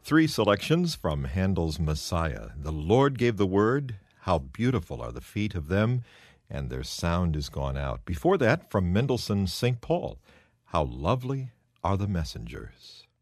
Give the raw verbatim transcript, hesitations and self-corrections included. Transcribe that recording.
Three selections from Handel's Messiah. The Lord gave the word, how beautiful are the feet of them, and their sound is gone out. Before that, from Mendelssohn's Saint Paul, how lovely are the messengers.